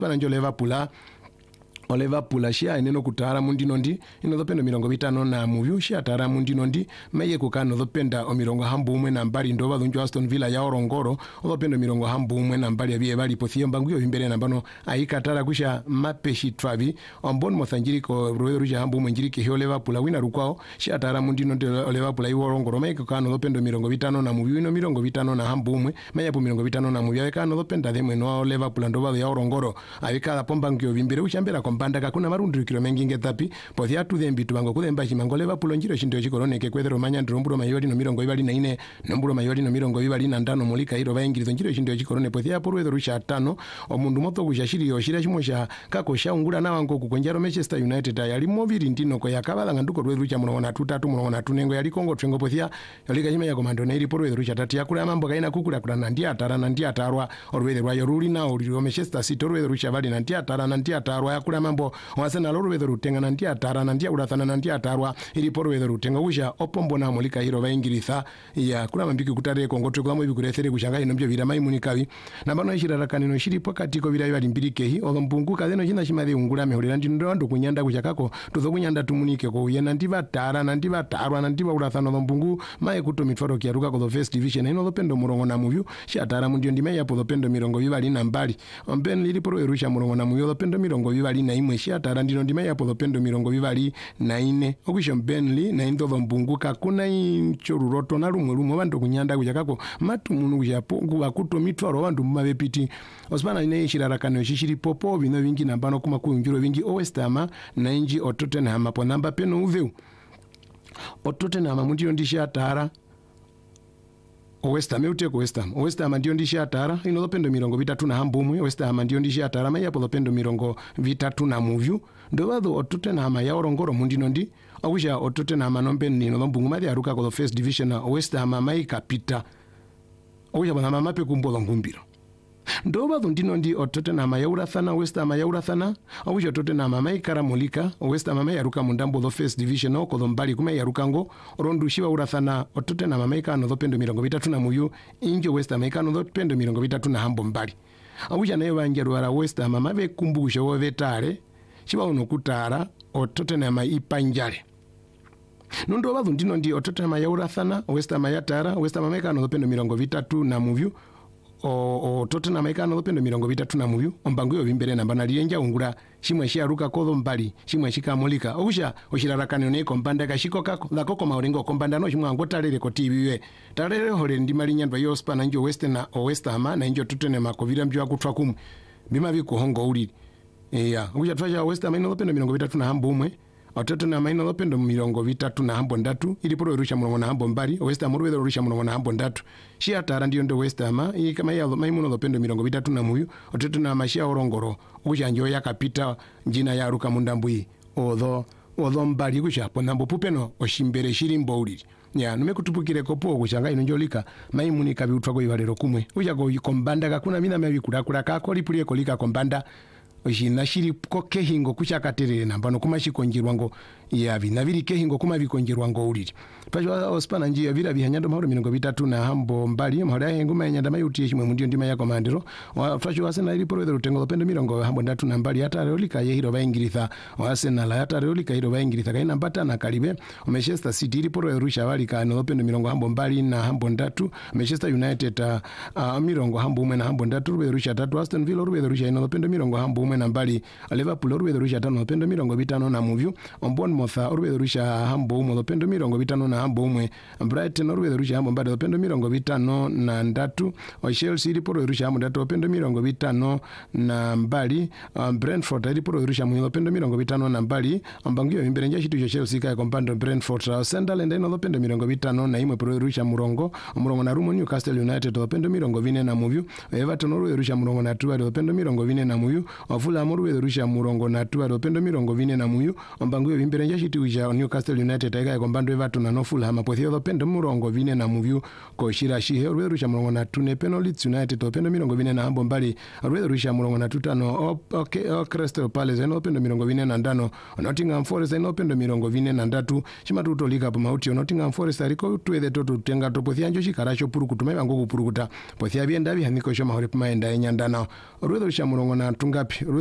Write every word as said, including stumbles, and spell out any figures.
pana njo Liverpool o Liverpool shia eneno kutara mundino ndi ino dhopendo mirongo vitano na muvyu shia tara mundino ndi meye kukano dhopenda o mirongo hambu umwe na mbali ndova dhunjo Aston Villa ya orongoro o dhopendo mirongo hambu umwe na mbali ya viye bali pothio mbanguyo vimbere na mbano aika tara kusha mapeshi travi o mbon mothanjiriko ruwe rusha hambu umwe njiriki hiyo Liverpool wina rukwao shia tara mundino ndi o Liverpool ya orongoro meye kukano dhopendo mirongo vitano na muvyu ino mirongo vitano na hambu umwe meye po mirongo vitano na muvyu kano dhopenda dhemwe no Liverpool ndova ya orongoro awika pomba ngio vimbere ushambera mbanda kakuna marundurikiro mengi ngetapi pothia tu thembi tubango kuthemba chimango Liverpool njiro chindio chikoroneke kwethero manya ndomburo mayori no mirongo ibali na ine nomburo mayori no mirongo ibali na ndano mulika iro baingirizo njiro chindio chikorone pothia porwetho rusha tano omundu moto gushashiri oshira chimosha kako shaungura na wango kukonjaro Manchester United yali moviri ndino ko yakabala nganduko rwetho rucha muno na tutatu muno na tunengo yali Kongo twengo pothia yalika chima ya komando na iri porwetho rucha tatu yakula mambo kaina kukula kula na ndia atara na ndia atarwa orwetho rwa yoruli na orwetho Manchester City orwetho rucha bali na ndia atara na ndia atarwa yakula mambo wasena loro weather rutenga na ndia atara na ndia urathana na ndia atarwa ili poro weather rutenga usha opombo na mulika hiro baingiritha ya kula mambiki kutare kongo twe kwamo bikurethere kushanga ino mbyo vira maimuni kavi na bano ishira kanino shiri pokati ko vira bali mbirike hi olompungu kazeno china chimadhe ungula mehulira ndindo ndo kunyanda kushakako tuzokunyanda tumunike ko yena ndiva tara na ndiva tarwa na ndiva urathana olompungu mai kuto mitfaro kiaruka ko the first division ino lopendo murongo na muvyu shatara mundio ndime yapo lopendo mirongo vivali na mbali omben lili poro erusha murongo na muvyu lopendo mirongo vivali na imwe shatara ndino ndime yapo lopendo mirongo vivali na ine okwisho Burnley na indo mbungu kakuna inchoruroto na rumwe rumwe bantu kunyanda kujakako matu munu kujapo kubakuto mitwaro bantu mabepiti osbana ine shirarakano shishiri popo bino vingi nambano kuma kunjuro vingi West Ham na inji o Tottenham po namba peno uveu o Tottenham mundio ndisha tara West Ham uteko West Ham West Ham ndio ndisha atara ino lopendo mirongo vitatu na hambumwe West Ham ndio ndisha atara maya po lopendo mirongo vitatu na muvyu ndo badho Tottenham ya orongoro mundino ndi akusha Tottenham nombe nino lombungu mali aruka ko first division na West Ham mai kapita akusha bana mape kumbola ngumbiro ndo badho ndino ndi Tottenham ya urathana West Ham ya urathana akusha Tottenham mai karamulika West Ham mai aruka mundambo the first division ko mbali kuma yaruka ngo rondu shiwa urathana Tottenham mai kano lopendo mirongo vitatu na muyu injo West Ham kano lopendo mirongo vitatu na hambo mbali akusha nayo banjero ara West Ham mabe kumbusho wo vetare chiba uno kutara o Tottenham ipanjale nondo badho ndino ndi Tottenham ya urathana West Ham ya tara West Ham mai kano lopendo mirongo vitatu na muvyu o, o Tottenham ikano lopendo mirongo vitatu na muvyu ombangu yo vimbere namba na lienja ungura shimwe shiaruka kodho mbali shimwe shikamulika okusha oshirarakano ne kompanda kashiko kako la koko mauringo kompanda no shimwe angotalere ko T V we talere hole ndi malinyandwa yo spana njo West na o West Ham na njo Tottenham ko vira mjwa kutwa kumwe bima biko hongo uli eya okusha twaja West Ham ino lopendo mirongo vitatu na hambo umwe Tottenham ino lopendo mirongo vitatu na hambo ndatu ili poro rusha murongo na hambo mbali West Ham ruwe rusha murongo na hambo ndatu shia tara ndio ndo West Ham i kama ya maimuno lopendo mirongo vitatu na muyu Tottenham shia orongoro ukusha njo yakapita njina ya ruka mundambui odho odho mbali kusha ponambo pupeno oshimbere shirimbo uli ya nume kutupukire kopo kushanga ino njolika maimuni kabiutwa ko ivalero kumwe uja ko kombanda kakuna mina mebi kurakura kako lipulie kolika kombanda oshina shiri ko kehingo kuchakaterere nambano kuma shikonjerwa ngo ya vina viri kehingo kuma vikonjerwa ngo uliri pajwa ospana njia vira bihanyando mahoro mirongo vitatu na hambo mbali mahoro hengo manyanda mayuti shimwe mundio ndima ya komandero wafasho wasena ili poro rutengo lopendo mirongo hambo ndatu na mbali hata reolika ye hiro baingiritha wasena la hata reolika hiro baingiritha kaina mbata na kalibe Manchester City ili poro rusha wali ka lopendo mirongo hambo mbali na hambo ndatu Manchester United uh, uh, mirongo hambo umwe na hambo ndatu rube rusha tatu Aston Villa rube rusha ino lopendo mirongo hambo umwe na mbali Liverpool rube rusha tano lopendo mirongo vitano na muvyu ombon motha rube rusha hambo umwe lopendo mirongo vitano na hambo umwe Brighton rube rusha hambo mbali lopendo mirongo vitano na ndatu Chelsea ili poro rusha hambo ndatu lopendo mirongo vitano na mbali um, Brentford ili poro rusha hambo lopendo mirongo vitano na mbali ambangio imbere nja chitu Chelsea ka kompando Brentford Sunderland ino lopendo mirongo vitano na imwe poro rusha murongo murongo na rumo Newcastle United lopendo mirongo vine na muvyu Everton rube rusha murongo na tuwa lopendo mirongo vine na muvyu Fulham rube rusha murongo na tuwa lopendo mirongo vine na muvyu ambangio imbere chanja chitiwisha Newcastle United aika kombando Everton na Fulham pothio pendo murongo vine na muvyu ko shirashi rwerusha murongo na tune peno Leeds United pendo mirongo vine na hambo mbali rwerusha murongo na tutano okay Crystal Palace no pendo mirongo vine na ndano Nottingham Forest no pendo mirongo vine na ndatu chimatuto liga pa mauti Nottingham Forest ariko twethe toto tenga to pothia njo shikaracho puru kutume bango kupurukuta pothia bienda bihaniko shoma hore pamaenda enyandana rwerusha murongo na tungapi